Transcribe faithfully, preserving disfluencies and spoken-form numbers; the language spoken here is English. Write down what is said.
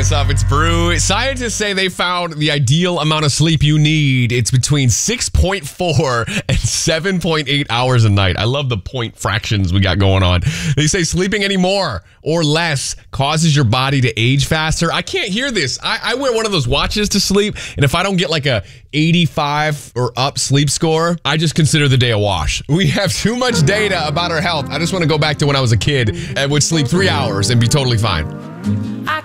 what's up? It's Brew. Scientists say they found the ideal amount of sleep you need. It's between six point four and seven point eight hours a night. I love the point fractions we got going on. They say sleeping any more or less causes your body to age faster. I can't hear this. I, I wear one of those watches to sleep, and if I don't get like a eighty-five or up sleep score, I just consider the day a wash. We have too much data about our health. I just want to go back to when I was a kid and would sleep three hours and be totally fine.